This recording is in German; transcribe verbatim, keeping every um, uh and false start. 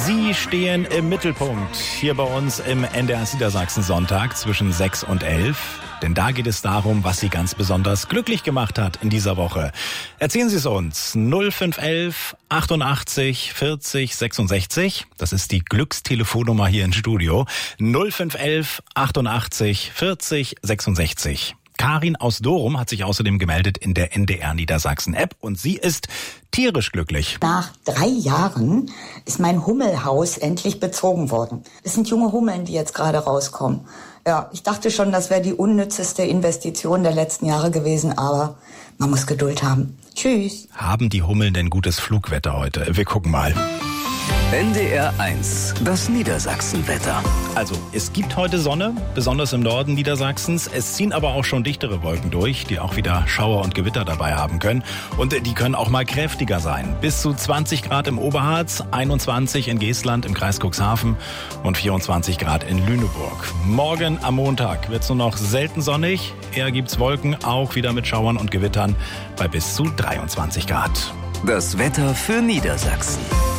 Sie stehen im Mittelpunkt hier bei uns im N D R Niedersachsen Sonntag zwischen sechs und elf. Denn da geht es darum, was Sie ganz besonders glücklich gemacht hat in dieser Woche. Erzählen Sie es uns. null fünf elf achtundachtzig vierzig sechsundsechzig. Das ist die Glückstelefonnummer hier im Studio. null fünf elf achtundachtzig vierzig sechsundsechzig. Karin aus Dorum hat sich außerdem gemeldet in der N D R Niedersachsen App und sie ist tierisch glücklich. Nach drei Jahren ist mein Hummelhaus endlich bezogen worden. Es sind junge Hummeln, die jetzt gerade rauskommen. Ja, ich dachte schon, das wäre die unnützeste Investition der letzten Jahre gewesen, aber man muss Geduld haben. Tschüss. Haben die Hummeln denn gutes Flugwetter heute? Wir gucken mal. N D R eins, das Niedersachsenwetter. Also, es gibt heute Sonne, besonders im Norden Niedersachsens. Es ziehen aber auch schon dichtere Wolken durch, die auch wieder Schauer und Gewitter dabei haben können. Und die können auch mal kräftiger sein. Bis zu zwanzig Grad im Oberharz, einundzwanzig in Geestland im Kreis Cuxhaven und vierundzwanzig Grad in Lüneburg. Morgen am Montag wird es nur noch selten sonnig. Eher gibt's Wolken, auch wieder mit Schauern und Gewittern bei bis zu dreiundzwanzig Grad. Das Wetter für Niedersachsen.